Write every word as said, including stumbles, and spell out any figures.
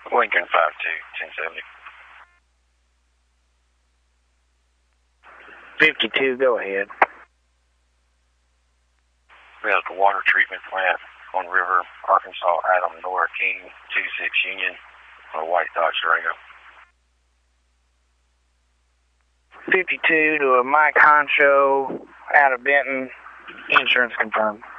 Lincoln five two, ten seventy. fifty-two, go ahead. We have the water treatment plant on River, Arkansas, Adam Nora King, two six Union, on a white Dodge Durango. fifty-two to a Mike Honcho out of Benton, insurance confirmed.